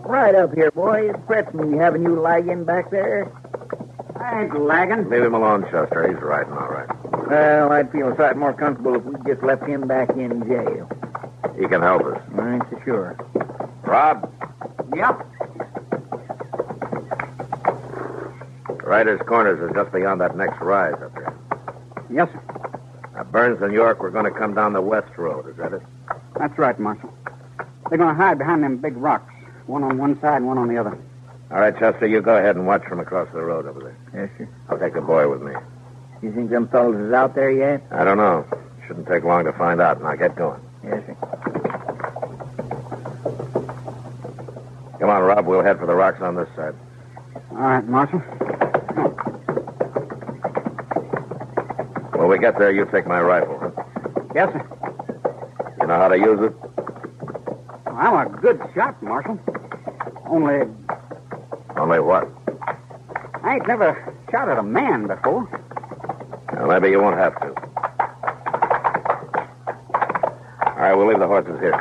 Right up here, boy. It frets me having you lagging back there. I ain't lagging. Leave him alone, Chester. He's riding all right. Well, I'd feel a sight more comfortable if we just left him back in jail. He can help us. I ain't so sure. Rob, Yep. Ryder's Corners is just beyond that next rise up there. Yes, sir. Now, Burns and York, we're going to come down the west road. Is that it? That's right, Marshal. They're going to hide behind them big rocks. One on one side and one on the other. All right, Chester, you go ahead and watch from across the road over there. Yes, sir. I'll take the boy with me. You think them fellas is out there yet? I don't know. Shouldn't take long to find out. Now, get going. Yes, sir. Come on, Rob. We'll head for the rocks on this side. All right, Marshal. When we get there, you take my rifle, huh? Yes, sir. You know how to use it? I'm a good shot, Marshal. Only Only what? I ain't never shot at a man before. Well, maybe you won't have to. All right, we'll leave the horses here.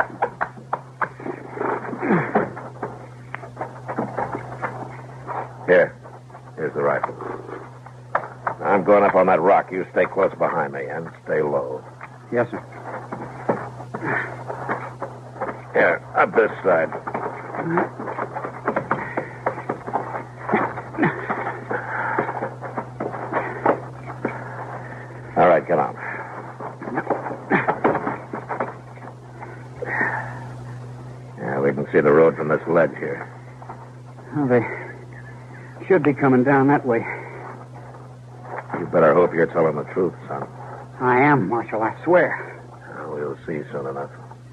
Here's the rifle. Now, I'm going up on that rock. You stay close behind me and stay low. Yes, sir. Here, up this side. All right, get on. Yeah, we can see the road from this ledge here. Well, they should be coming down that way. You better hope you're telling the truth, son. I am, Marshal, I swear. Well, we'll see soon enough.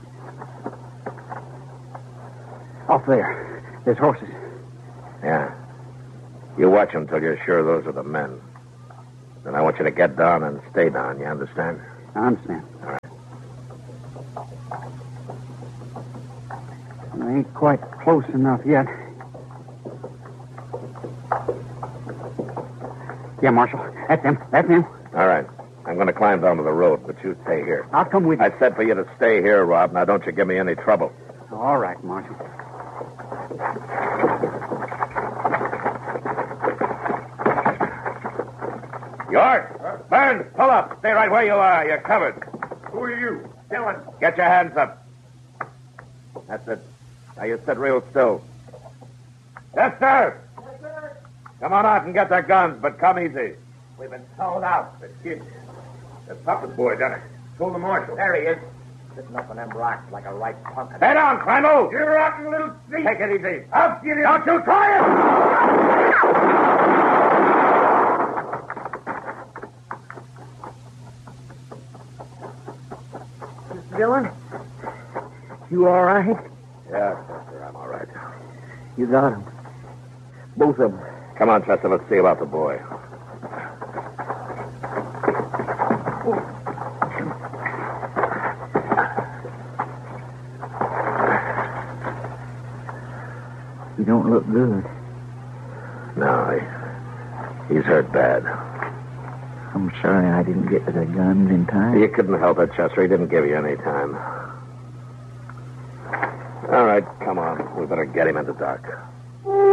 Off there. There's horses. Yeah. You watch them till you're sure those are the men. Then I want you to get down and stay down, you understand? I understand. All right. They ain't quite close enough yet. Yeah, Marshal. That's them. That's them. All right. I'm going to climb down to the road, but you stay here. I'll come with you. I said for you to stay here, Rob. Now, don't you give me any trouble. All right, Marshal. York! Burns, pull up. Stay right where you are. You're covered. Who are you? Dylan, get your hands up. That's it. Now you sit real still. Chester! Yes, sir. Come on out and get their guns, but come easy. We've been sold out. The kid. The puppet boy done it. Told the marshal. There he is. Sitting up on them rocks like a right punk. Head on, Crandall! You rotten little thief. Take it easy. I'll get him. Don't you try it! Mr. Dillon? You all right? Yeah, Chester, I'm all right. You got him. Both of them. Come on, Chester, let's see about the boy. You don't look good. No, he's hurt bad. I'm sorry I didn't get to the guns in time. You couldn't help it, Chester. He didn't give you any time. All right, come on. We better get him into dock.